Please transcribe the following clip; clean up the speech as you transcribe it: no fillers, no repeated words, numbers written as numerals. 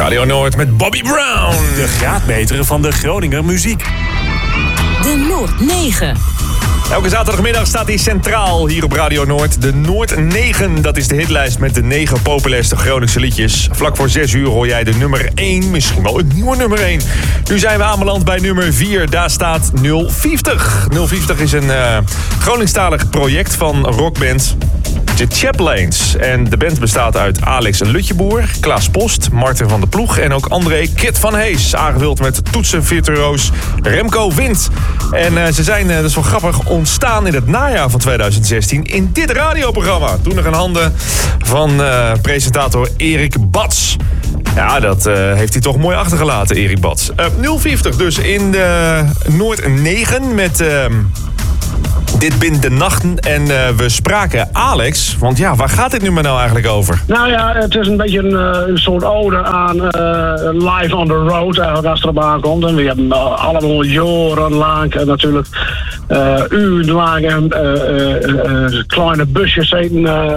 Radio Noord met Bobby Brown. De graadmeter van de Groninger muziek. De Noord 9. Elke zaterdagmiddag staat hij centraal hier op Radio Noord. De Noord 9, dat is de hitlijst met de 9 populairste Groningse liedjes. Vlak voor 6 uur hoor jij de nummer 1, misschien wel een nieuwe nummer 1. Nu zijn we aanbeland bij nummer 4, daar staat 050. 050 is een Groningstalig project van rockband The Chaplains. En de band bestaat uit Alex Lutjeboer, Klaas Post, Martin van der Ploeg en ook André Kit van Hees. Aangevuld met toetsenvirtuoos Remco Wind. En ze zijn, dat is wel grappig, ontstaan in het najaar van 2016 in dit radioprogramma. Toen nog in handen van presentator Erik Bats. Ja, dat heeft hij toch mooi achtergelaten, Erik Bats. 050 dus in de Noord 9 met Dit bindt de nachten. En we spraken Alex, want ja, waar gaat dit nummer nou eigenlijk over? Nou ja, het is een beetje een soort ode aan Live on the Road, eigenlijk als het erop aankomt. En we hebben allemaal jarenlang natuurlijk urenlang kleine busjes zitten